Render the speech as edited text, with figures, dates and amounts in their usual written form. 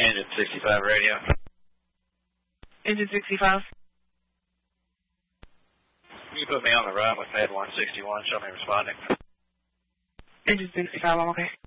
Engine 65 radio. Engine 65. You put me on the run with Med 161. Show me responding. Engine 65, I'm okay.